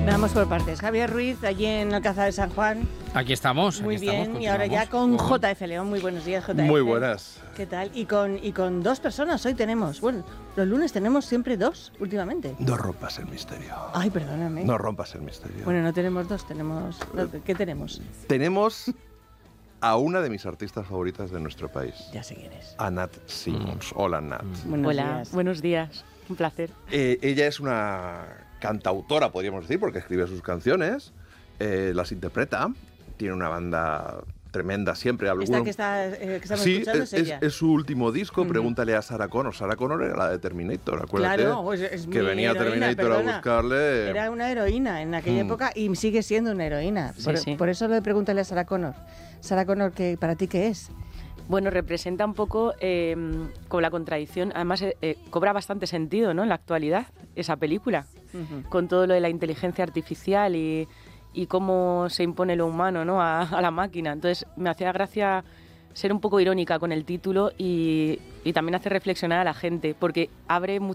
Vamos por partes. Javier Ruiz, allí en Alcázar de San Juan. Aquí estamos. Muy aquí bien, estamos, y ahora ya con JF León. Muy buenos días, JF. Muy buenas. ¿Qué tal? Y con dos personas hoy tenemos. Bueno, los lunes tenemos siempre dos, últimamente. No rompas el misterio. Ay, perdóname. No rompas el misterio. Bueno, no tenemos dos, tenemos... ¿Qué tenemos? Tenemos a una de mis artistas favoritas de nuestro país. Ya sé quién es. A Nat Simmons. Hola, Nat. Buenos Hola, días. buenos días. Un placer. Ella es una cantautora, podríamos decir, porque escribe sus canciones, las interpreta, tiene una banda tremenda siempre. Esta que estamos sí, escuchando es ella. es su último disco. Pregúntale a Sarah Connor. Sarah Connor era la de Terminator, acuérdate. Claro, pues es que mi venía heroína, Terminator perdona. a buscarle. Era una heroína en aquella época y sigue siendo una heroína. Sí. Por eso le pregúntale a Sarah Connor. Sarah Connor, ¿para ti qué es? Bueno, representa un poco con la contradicción. Además, cobra bastante sentido, ¿no?, en la actualidad esa película, con todo lo de la inteligencia artificial y cómo se impone lo humano, ¿no?, a la máquina. Entonces, me hacía gracia ser un poco irónica con el título y también hace reflexionar a la gente, porque abre